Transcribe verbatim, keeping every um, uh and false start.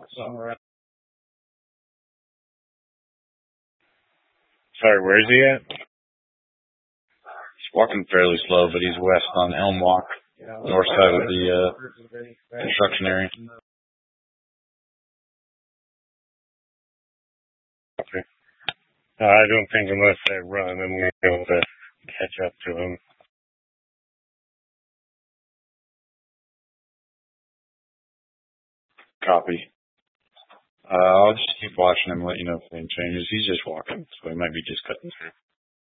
somewhere. Sorry, where is he at? He's walking fairly slow, but he's west on Elm Walk, north side of the uh, construction area. Okay. Uh, I don't think unless they run, I'm going to be able to catch up to him. Copy. Uh, I'll just keep watching him, let you know if anything changes. He's just walking, so he might be just cutting through.